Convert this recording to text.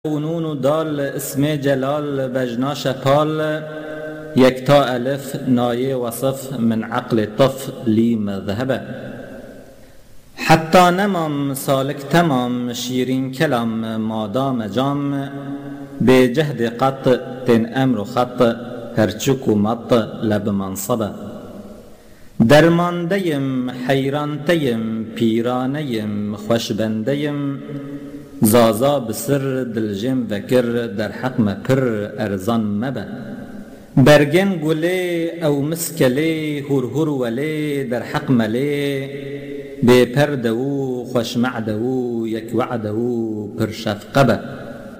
و نون و دال اسم جلال بجنا شپال یکتا الف نایه وصف من عقل طف لی مذهبه حتی نمام سالک تمام شیرین کلام مادام جام به جهد قط تن امر خط هرچک و مط لب منصبه درماندهیم حیرانتهیم پیرانهیم خوشبندهیم زازا بسر دلجم وکر در حق مپر ارزان مبه برگن گله او مسکله هر وله در حق مله به پرده و خوش معده و یک وعده و پر شفقه